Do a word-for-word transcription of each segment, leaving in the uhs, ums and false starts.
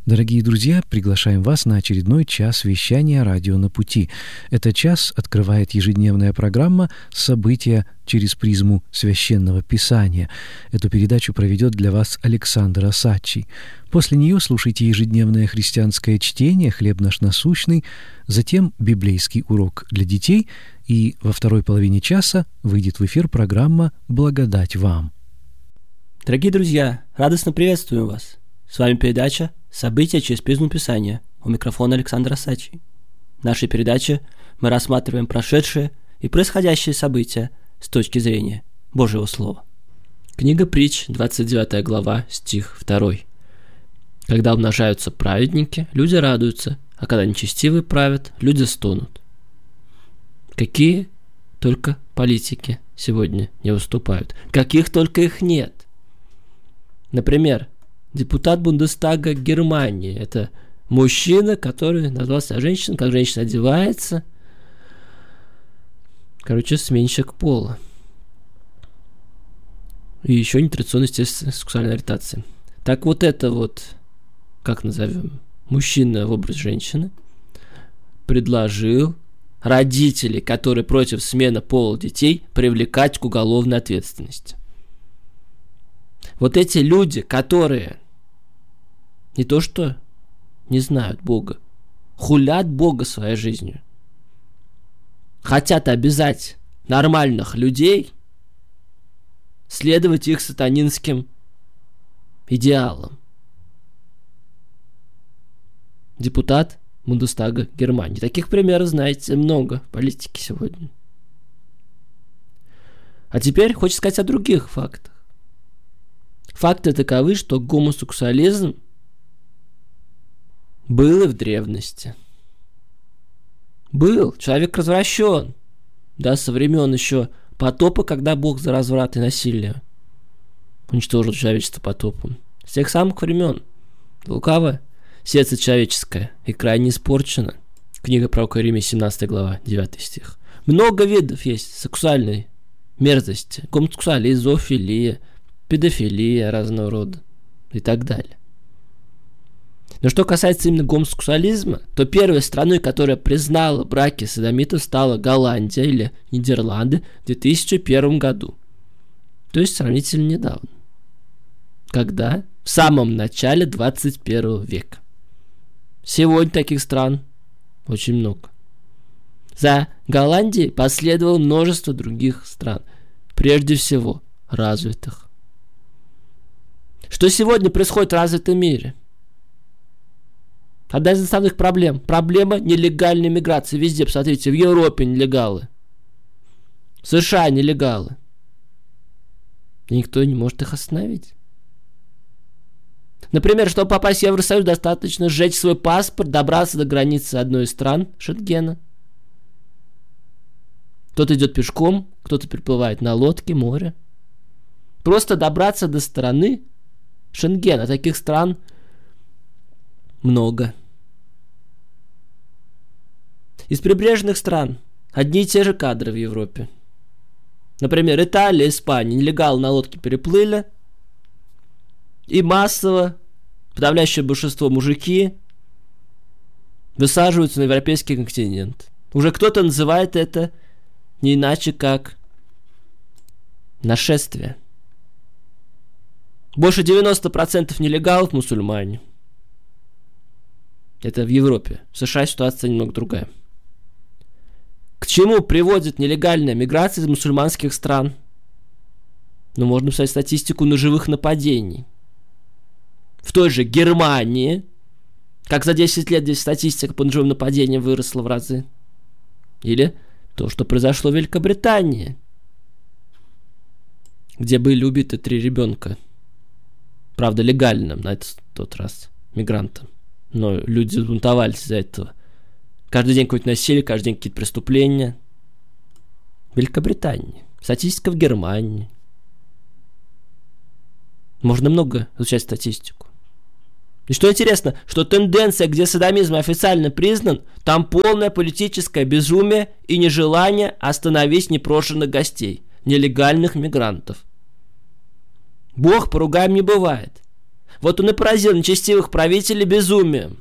Дорогие друзья, приглашаем вас на очередной час вещания «Радио на пути». Этот час открывает ежедневная программа «События через призму Священного Писания». Эту передачу проведет для вас Александр Осадчий. После нее слушайте ежедневное христианское чтение «Хлеб наш насущный», затем библейский урок для детей, и во второй половине часа выйдет в эфир программа «Благодать вам». Дорогие друзья, радостно приветствую вас. С вами передача «События через призму Писания». У микрофона Александр Осадчий. В нашей передаче мы рассматриваем прошедшие и происходящие события с точки зрения Божьего Слова. Книга Притч, двадцать девятая глава, стих второй. Когда умножаются праведники, люди радуются, а когда нечестивые правят, люди стонут. Какие только политики сегодня не выступают, каких только их нет. Например, депутат Бундестага Германии. Это мужчина, который назвал себя женщиной, как женщина одевается. Короче, сменщик пола. И еще нетрадиционная, естественно, сексуальная ориентация. Так вот это вот, как назовем, мужчина в образе женщины, предложил родителей, которые против смены пола детей, привлекать к уголовной ответственности. Вот эти люди, которые не то что не знают Бога, хулят Бога своей жизнью, хотят обязать нормальных людей следовать их сатанинским идеалам. Депутат Бундестага Германии. Таких примеров, знаете, много в политике сегодня. А теперь хочется сказать о других фактах. Факты таковы, что гомосексуализм был и в древности. Был. Человек развращен. Да, со времен еще потопа, когда Бог за разврат и насилие уничтожил человечество потопом. С тех самых времен. Лукаво сердце человеческое и крайне испорчено. Книга пророка Иеремии, семнадцатая глава, девятый стих. Много видов есть сексуальной мерзости. Гомосексуализм, зоофилия, педофилия разного рода и так далее. Но что касается именно гомосексуализма, то первой страной, которая признала браки содомитов, стала Голландия или Нидерланды в две тысячи первом году. То есть сравнительно недавно. Когда? В самом начале двадцать первого века. Сегодня таких стран очень много. За Голландией последовало множество других стран, прежде всего развитых. Что сегодня происходит в развитом мире? Одна из основных проблем. Проблема нелегальной миграции. Везде, посмотрите, в Европе нелегалы. В США нелегалы. И никто не может их остановить. Например, чтобы попасть в Евросоюз, достаточно сжечь свой паспорт, добраться до границы одной из стран Шенгена. Кто-то идет пешком, кто-то переплывает на лодке, море. Просто добраться до страны Шенгена. Таких стран много. Из прибрежных стран одни и те же кадры в Европе. Например, Италия, Испания. Нелегалы на лодке переплыли. И массово, подавляющее большинство мужики высаживаются на европейский континент. Уже кто-то называет это не иначе, как нашествие. Больше девяносто процентов нелегалов мусульмане. Это в Европе. В США ситуация немного другая. К чему приводит нелегальная миграция из мусульманских стран? Ну, можно писать статистику ножевых нападений. В той же Германии, как за десять лет здесь статистика по ножевым нападениям выросла в разы. Или то, что произошло в Великобритании, где были убиты три ребенка. Правда, легально на этот, тот раз, мигрантам. Но люди взбунтовались из-за этого. Каждый день какое-то насилие, каждый день какие-то преступления. В Великобритании. Статистика в Германии. Можно много изучать статистику. И что интересно, что тенденция, где содомизм официально признан, там полное политическое безумие и нежелание остановить непрошенных гостей, нелегальных мигрантов. Бог поругаем не бывает. Вот он и поразил нечестивых правителей безумием.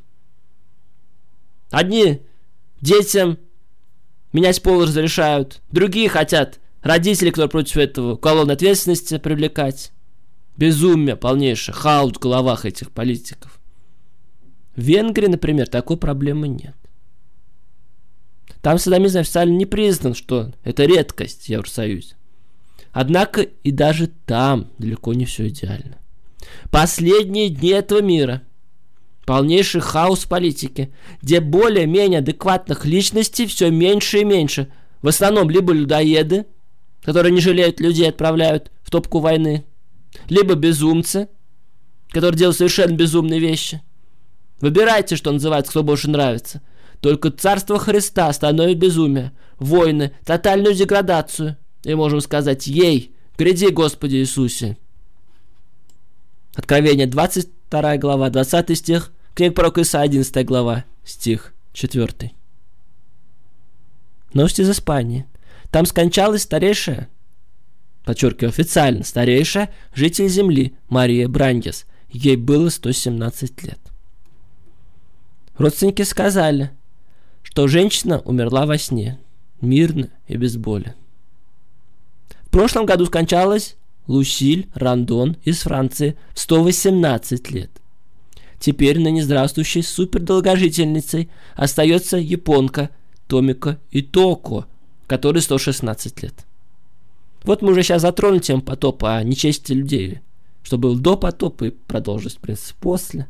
Одни детям менять пол разрешают, другие хотят родителей, которые против этого, уголовной ответственности привлекать. Безумие полнейшее, хаос в головах этих политиков. В Венгрии, например, такой проблемы нет. Там садомизм официально не признан, что это редкость в Евросоюзе. Однако и даже там далеко не все идеально. Последние дни этого мира. Полнейший хаос в политике, где более-менее адекватных личностей все меньше и меньше. В основном либо людоеды, которые не жалеют людей, отправляют в топку войны, либо безумцы, которые делают совершенно безумные вещи. Выбирайте, что называется, кто больше нравится. Только царство Христа остановит безумие, войны, тотальную деградацию. И можем сказать: ей, гряди, Господи Иисусе. Откровение двадцать вторая глава, двадцатый стих, книга пророка Исаии, одиннадцатая глава, стих четвёртый. Новости из Испании. Там скончалась старейшая, подчеркиваю, официально старейшая житель земли Мария Брандес. Ей было сто семнадцать лет. Родственники сказали, что женщина умерла во сне, мирно и без боли. В прошлом году скончалась Лусиль Рандон из Франции в сто восемнадцать лет. Теперь ныне здравствующей супердолгожительницей остается японка Томико Итоко, которой сто шестнадцать лет. Вот мы уже сейчас затронули тему потопа, о нечести людей, что было до потопа и продолжилось, в принципе, после.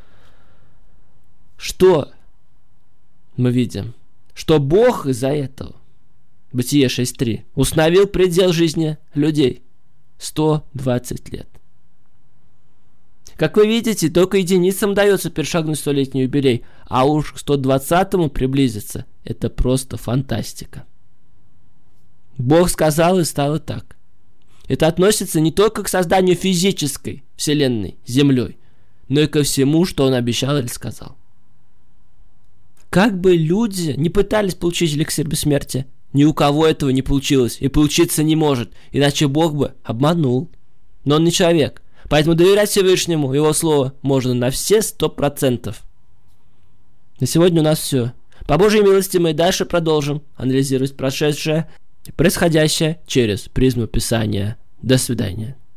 Что мы видим? Что Бог из-за этого, Бытие шесть три, установил предел жизни людей сто двадцать лет. Как вы видите, только единицам дается перешагнуть столетний юбилей, а уж к сто двадцатому приблизиться – это просто фантастика. Бог сказал, и стало так. Это относится не только к созданию физической вселенной, Землей, но и ко всему, что Он обещал или сказал. Как бы люди не пытались получить эликсир бессмертия, ни у кого этого не получилось и получиться не может, иначе Бог бы обманул. Но Он не человек, поэтому доверять Всевышнему, Его Слову, можно на все сто процентов. На сегодня у нас все. По Божьей милости мы дальше продолжим анализировать прошедшее и происходящее через призму Писания. До свидания.